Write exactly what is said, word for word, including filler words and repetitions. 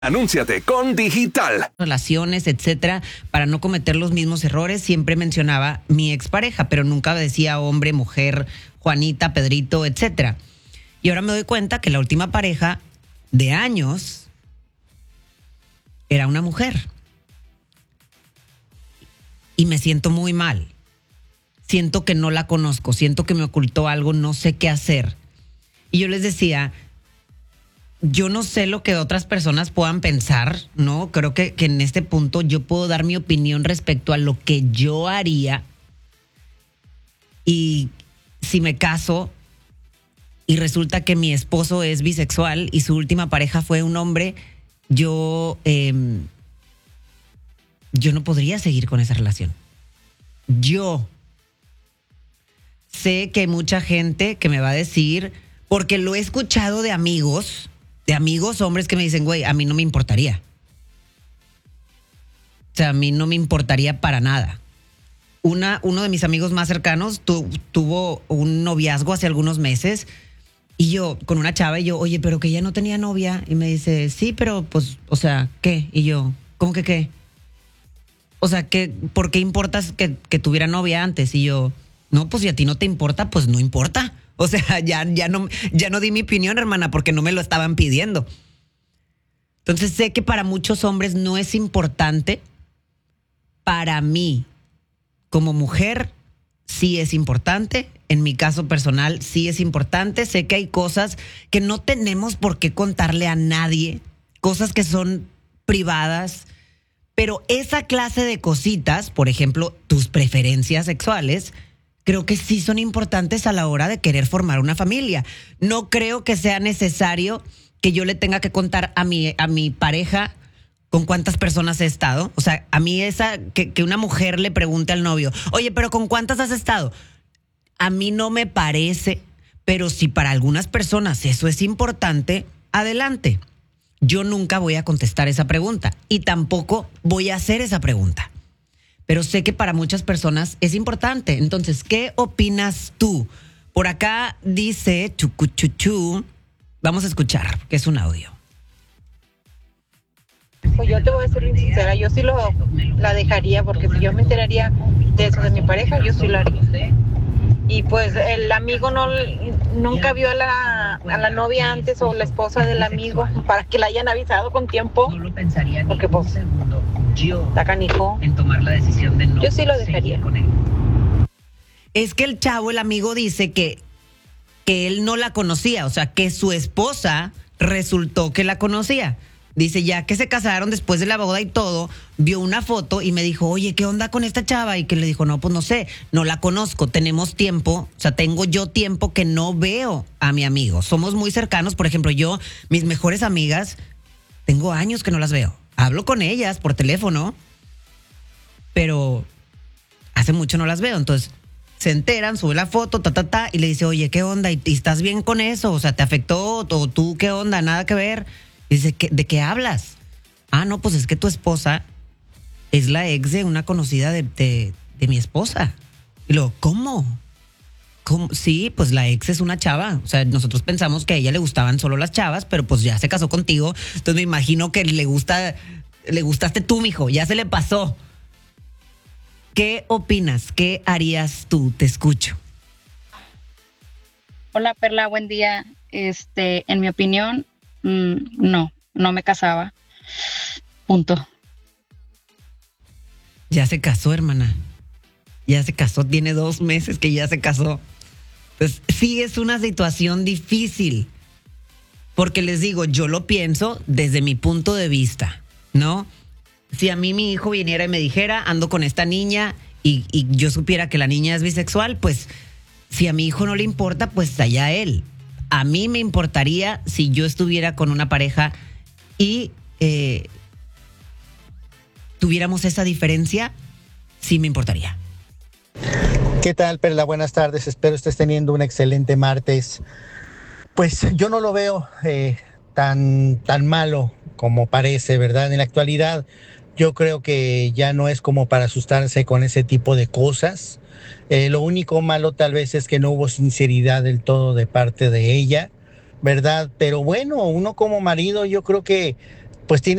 Anúnciate con Digital. Relaciones, etcétera, para no cometer los mismos errores, siempre mencionaba mi expareja, pero nunca decía hombre, mujer, Juanita, Pedrito, etcétera. Y ahora me doy cuenta que la última pareja de años era una mujer. Y me siento muy mal. Siento que no la conozco, siento que me ocultó algo, no sé qué hacer. Y yo les decía, yo no sé lo que otras personas puedan pensar, ¿no? Creo que, que en este punto yo puedo dar mi opinión respecto a lo que yo haría. Y si me caso y resulta que mi esposo es bisexual y su última pareja fue un hombre, yo, eh, yo no podría seguir con esa relación. Yo sé que hay mucha gente que me va a decir, porque lo he escuchado de amigos, de amigos hombres que me dicen, güey, a mí no me importaría. O sea, a mí no me importaría para nada. Una, uno de mis amigos más cercanos tu, tuvo un noviazgo hace algunos meses y yo, con una chava, y yo, oye, pero que ella no tenía novia. Y me dice, sí, pero pues, o sea, ¿qué? Y yo, ¿cómo que qué? O sea, ¿qué, ¿por qué importas que, que tuviera novia antes? Y yo, no, pues si a ti no te importa, pues no importa. O sea, ya, ya, no, ya no di mi opinión, hermana, porque no me lo estaban pidiendo. Entonces sé que para muchos hombres no es importante. Para mí, como mujer, sí es importante. En mi caso personal, sí es importante. Sé que hay cosas que no tenemos por qué contarle a nadie, cosas que son privadas, pero esa clase de cositas, por ejemplo, tus preferencias sexuales, creo que sí son importantes a la hora de querer formar una familia. No creo que sea necesario que yo le tenga que contar a mi, a mi pareja con cuántas personas he estado. O sea, a mí esa, que, que una mujer le pregunte al novio, oye, pero ¿con cuántas has estado? A mí no me parece, pero si para algunas personas eso es importante, adelante. Yo nunca voy a contestar esa pregunta y tampoco voy a hacer esa pregunta. Pero sé que para muchas personas es importante. Entonces, ¿qué opinas tú? Por acá dice chucuchuchu. Vamos a escuchar, que es un audio. Pues yo te voy a ser bien sincera, yo sí lo, la dejaría, porque si yo me enteraría de eso de mi pareja, yo sí lo haría. Y pues el amigo no nunca vio a la, a la novia antes o la esposa del amigo para que la hayan avisado con tiempo, porque pues está canijo. Yo sí lo dejaría. Es que el chavo, el amigo, dice que, que él no la conocía, o sea, que su esposa resultó que la conocía. Dice, ya que se casaron después de la boda y todo, vio una foto y me dijo, oye, ¿qué onda con esta chava? Y que le dijo, no, pues no sé, no la conozco, tenemos tiempo, o sea, tengo yo tiempo que no veo a mi amigo. Somos muy cercanos, por ejemplo, yo, mis mejores amigas, tengo años que no las veo. Hablo con ellas por teléfono, pero hace mucho no las veo. Entonces, se enteran, sube la foto, ta, ta, ta, y le dice, oye, ¿qué onda? ¿Y, y estás bien con eso? O sea, ¿te afectó? ¿O tú qué onda? Nada que ver. Dice, ¿de qué hablas? Ah, no, pues es que tu esposa es la ex de una conocida de, de, de mi esposa. Y luego, ¿cómo? ¿Cómo? Sí, pues la ex es una chava. O sea, nosotros pensamos que a ella le gustaban solo las chavas, pero pues ya se casó contigo. Entonces me imagino que le gusta, le gustaste tú, mijo. Ya se le pasó. ¿Qué opinas? ¿Qué harías tú? Te escucho. Hola, Perla, buen día. Este, en mi opinión, no, no me casaba. Punto. Ya se casó, hermana. Ya se casó, tiene dos meses que ya se casó. Pues sí es una situación difícil. Porque les digo, yo lo pienso desde mi punto de vista, ¿no? Si a mí mi hijo viniera y me dijera, ando con esta niña y, y yo supiera que la niña es bisexual, pues si a mi hijo no le importa, pues allá él. A mí me importaría si yo estuviera con una pareja y eh, tuviéramos esa diferencia, sí me importaría. ¿Qué tal, Perla? Buenas tardes. Espero estés teniendo un excelente martes. Pues yo no lo veo eh, tan, tan malo como parece, ¿verdad? En la actualidad yo creo que ya no es como para asustarse con ese tipo de cosas. Eh, lo único malo tal vez es que no hubo sinceridad del todo de parte de ella, ¿verdad? Pero bueno, uno como marido yo creo que pues tiene